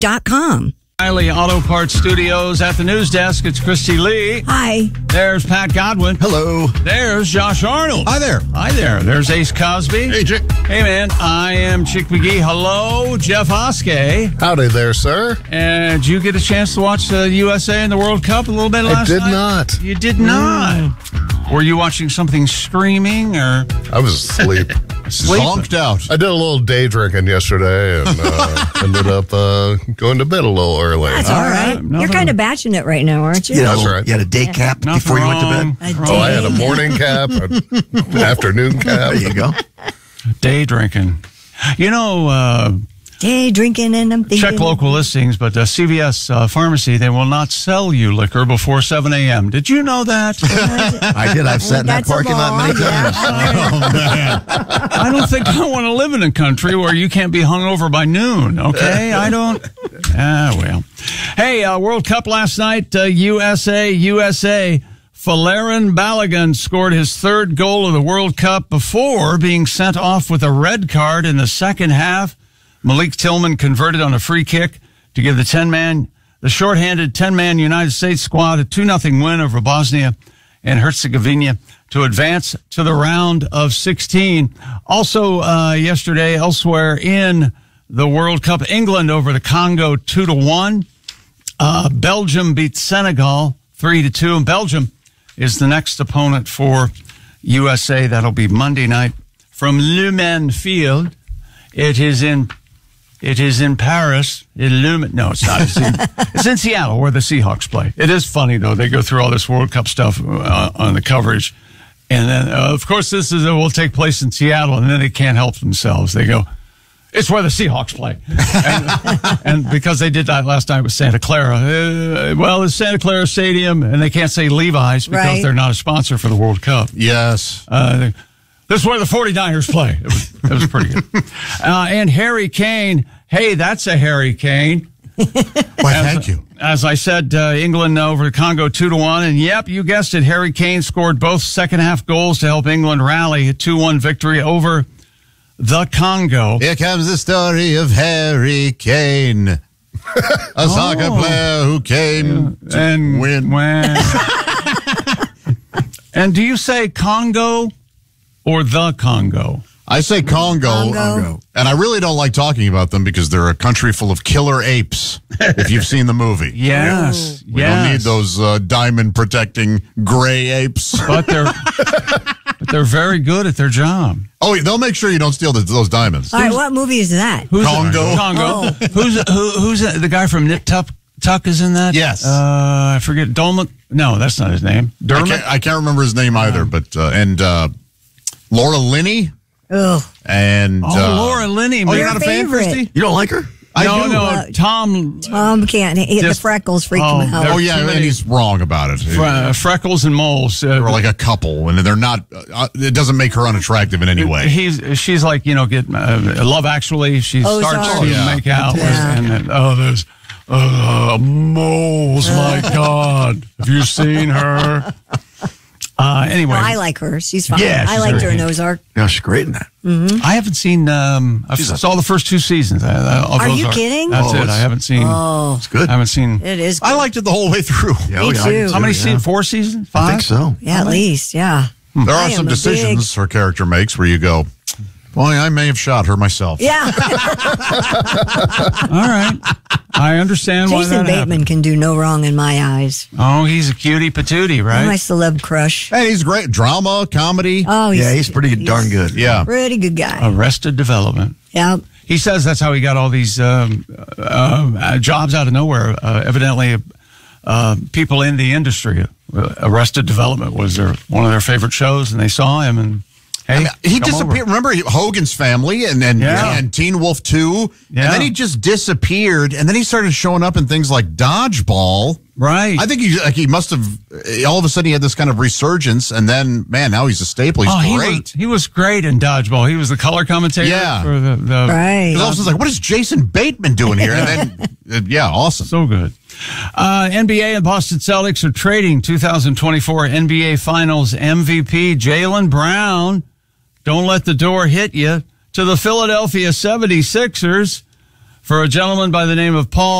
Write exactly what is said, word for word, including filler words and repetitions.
dot com. O'Reilly Auto Parts Studios at the news desk. It's Christy Lee. Hi. There's Pat Godwin. Hello. There's Josh Arnold. Hi there. Hi there. There's Ace Cosby. Hey, Chick. Hey, man. I am Chick McGee. Hello, Jeff Oskey. Howdy there, sir. And did you get a chance to watch the U S A and the World Cup a little bit last I did night? not. You did not. Were you watching something streaming or? I was asleep. Zonked out. I did a little day drinking yesterday and uh, ended up uh, going to bed a little early. That's all right. Nothing- You're kind of batching it right now, aren't you? You know, That's right. you had a day cap Nothing before you went to wrong. bed. A Oh, I had a day. morning cap, an afternoon cap. There you go. Day drinking. You know, uh, Day drinking and I'm thinking. check local listings, but uh, C V S uh, Pharmacy, they will not sell you liquor before seven a.m. Did you know that? I did. I've sat in that That's a parking lot many law, yeah. times. I don't think I want to live in a country where you can't be hungover by noon, okay? I don't. Ah, well. Hey, uh, World Cup last night, uh, U S A, U S A. Folarin Balogun scored his third goal of the World Cup before being sent off with a red card in the second half. Malik Tillman converted on a free kick to give the ten-man, the shorthanded ten-man United States squad a two nothing win over Bosnia and Herzegovina to advance to the round of sixteen. Also, uh, yesterday, elsewhere in the World Cup, England over the Congo two to one. Uh, Belgium beat Senegal three to two, and Belgium is the next opponent for U S A. That'll be Monday night from Le Mans Field. It is in it is in Paris. In Le Mans, no, it's not. It's in, it's in Seattle where the Seahawks play. It is funny though. They go through all this World Cup stuff uh, on the coverage, and then uh, of course this is uh, will take place in Seattle, and then they can't help themselves. They go, it's where the Seahawks play. And, and because they did that last night with Santa Clara. Uh, well, it's Santa Clara Stadium, and they can't say Levi's because Right. they're not a sponsor for the World Cup. Yes. Uh, they, this is where the 49ers play. It was, it was pretty good. Uh, and Harry Kane. Hey, that's a Harry Kane. Why, thank you. As I said, uh, England over the Congo two to one. And yep, you guessed it. Harry Kane scored both second half goals to help England rally a two one victory over the Congo. Here comes the story of Harry Kane, a soccer Oh. player who came to and win. when- and do you say Congo or the Congo? I say Congo, Congo. and I really don't like talking about them because they're a country full of killer apes. If you've seen the movie, Yes. we yes. don't need those uh, diamond protecting gray apes. But they're but they're very good at their job. Oh, they'll make sure you don't steal the, those diamonds. All right, what movie is that? Who's Congo. Congo. Oh. Who's who, who's the guy from Nip Tuck? Tuck is in that. Yes. Uh, I forget. Dolman. No, that's not his name. I Dermot. can't, I can't remember his name either, but uh, and uh, Laura Linney Ugh. and Oh, uh, Laura Linney. Oh, man. you're not a fan, favorite. Christy? You don't like her? I no, do. no. Uh, Tom Tom can't. He, the Just- freckles freak oh, him out. they're- Oh yeah, too and many- he's wrong about it. Fre- Freckles and moles. Uh, They're like a couple, and they're not. Uh, it doesn't make her unattractive in any way. He's she's like you know get uh, Love Actually. She Ozark. starts to Oh, yeah. make out with, Yeah. and then, oh there's uh, moles. My God, have you seen her? Uh, anyway, No, I like her. She's fine. Yeah, I she's liked her very in good. Ozark. Yeah, she's great in that. I haven't seen. Um, I saw the first two seasons. Uh, of Are you Ozark. kidding? That's Oh, it. I it's- haven't seen. Oh, It's good. I haven't seen. it is. I liked it the whole way through. Yeah, Me oh, yeah, I too. do How many yeah. seasons? Four seasons? I Five? think so. Yeah, at least. Yeah. There I are am some a decisions her character makes where you go, boy, I may have shot her myself. Yeah. All right. I understand why Jason that Bateman happened. can do no wrong in my eyes. Oh, he's a cutie patootie, My right? celeb crush. Hey, he's great. Drama, comedy. Oh, Yeah, he's pretty darn good. yeah. Pretty good guy. Arrested Development. Yeah. He says that's how he got all these um, uh, uh, jobs out of nowhere. Uh, evidently, uh, people in the industry, uh, Arrested Development was their one of their favorite shows, and they saw him and hey, I mean, he come disappeared. over. Remember he- Hogan's Family and and, Yeah. and Teen Wolf two, Yeah. and then he just disappeared. And then he started showing up in things like Dodgeball. Right. I think he like he must have all of a sudden he had this kind of resurgence, and then man, now he's a staple. He's oh, he great. was, he was great in Dodgeball. He was the color commentator Yeah. for the, the Right. Because all of a sudden, like, what is Jason Bateman doing here? And then, uh, yeah, awesome. So good. Uh, N B A and Boston Celtics are trading two thousand twenty-four N B A Finals M V P Jaylen Brown. Don't let the door hit you to the Philadelphia seventy-sixers for a gentleman by the name of Paul